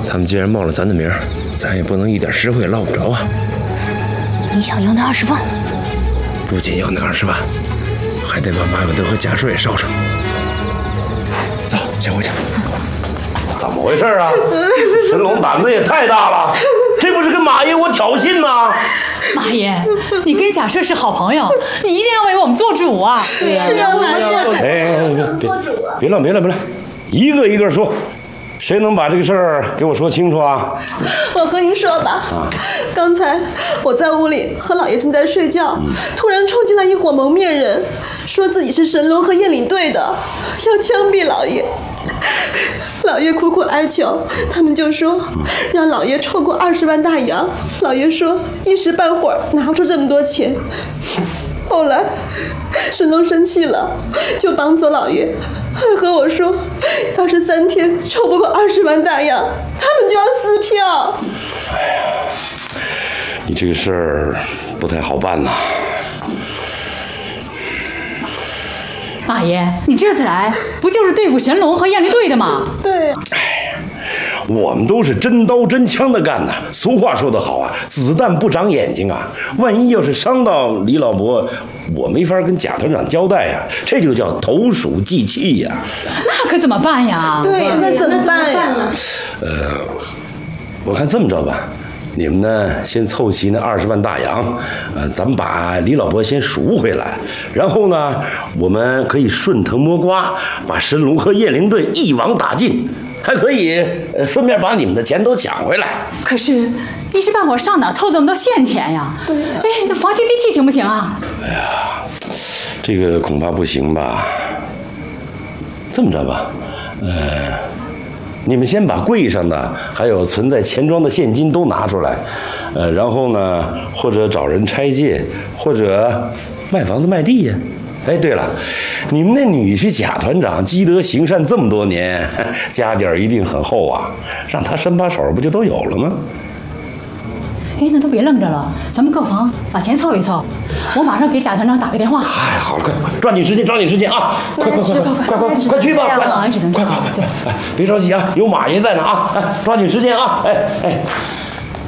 他们既然冒了咱的名，咱也不能一点实惠捞不着啊。 你想要那20万？ 不仅要那20万，还得把马有德和贾顺也捎上。走，先回去。怎么回事啊？神龙胆子也太大了，这不是跟马爷我挑衅吗？ 马爷，你跟贾顺是好朋友，你一定要为我们做主啊！ 对呀，要马爷做主啊！别乱，一个一个说。谁能把这个事儿给我说清楚啊？ 我和您说吧，刚才我在屋里和老爷正在睡觉，突然冲进来一伙蒙面人，说自己是神龙和雁翎队的，要枪毙老爷。老爷苦苦哀求，他们就说让老爷凑够20万大洋。老爷说一时半会儿拿不出这么多钱。后来神龙生气了，就绑走老爷，还和我说要是3天凑不够20万大洋，他们就要撕票。 哎呀，你这个事儿不太好办呐。 马爷，你这次来不就是对付神龙和雁翎队的吗？ 对。 哎呀，我们都是真刀真枪的干呐。俗话说得好啊，子弹不长眼睛啊。万一要是伤到李老伯，我没法跟贾团长交代呀。这就叫投鼠忌器呀。 那可怎么办呀？ 对呀，那怎么办呀？ 我看这么着吧。你们呢，先凑齐那20万大洋，咱们把李老伯先赎回来，然后呢，我们可以顺藤摸瓜，把神龙和雁翎队一网打尽，还可以顺便把你们的钱都抢回来。 可是，一时半会儿上哪凑这么多现钱呀？对，哎，这房接地气行不行啊？ 哎呀，这个恐怕不行吧。这么着吧，你们先把柜上的还有存在钱庄的现金都拿出来，然后呢，或者找人拆借，或者卖房子卖地呀。哎，对了，你们那女婿贾团长积德行善这么多年，家底儿一定很厚啊，让他伸把手不就都有了吗？ 哎，那都别愣着了，咱们各房把钱凑一凑，我马上给贾团长打个电话。 哎，好了，快抓紧时间啊！快去吧，快！别着急啊，有马爷在呢啊！哎，抓紧时间啊！哎。